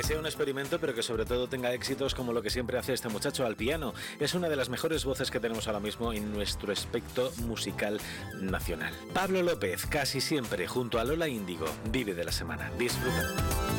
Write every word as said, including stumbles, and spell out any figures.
sea un experimento, pero que sobre todo tenga éxitos como lo que siempre hace este muchacho al piano. Es una de las mejores voces que tenemos ahora mismo en nuestro espectro musical nacional. Pablo López, casi siempre junto a Lola Índigo, vive de la semana. Disfruta.